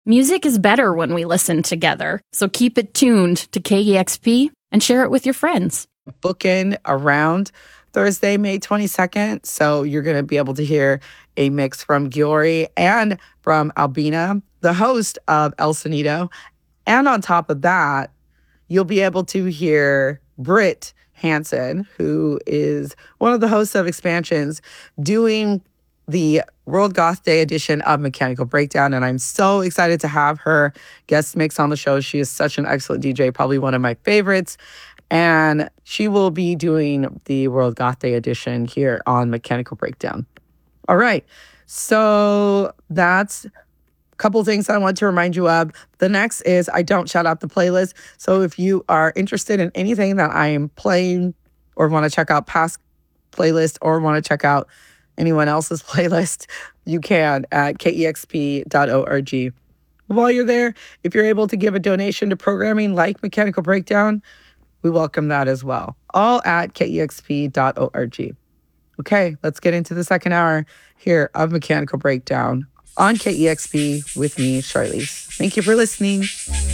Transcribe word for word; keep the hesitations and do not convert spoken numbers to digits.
Music is better when we listen together, so keep it tuned to K E X P and share it with your friends. Booking around Thursday, May twenty-second, so you're going to be able to hear a mix from Giori and from Albina, the host of El Sonido. And on top of that, you'll be able to hear Britt Hansen, who is one of the hosts of Expansions, doing the World Goth Day edition of Mechanical Breakdown, and I'm so excited to have her guest mix on the show. She is such an excellent D J, probably one of my favorites, and she will be doing the World Goth Day edition here on Mechanical Breakdown. All right, so that's a couple things I want to remind you of. The next is I don't shout out the playlist, so if you are interested in anything that I am playing or want to check out past playlists or want to check out anyone else's playlist, you can at K E X P dot org. While you're there, if you're able to give a donation to programming like Mechanical Breakdown, we welcome that as well. All at K E X P dot org. Okay, let's get into the second hour here of Mechanical Breakdown on K E X P with me, Charlize. Thank you for listening.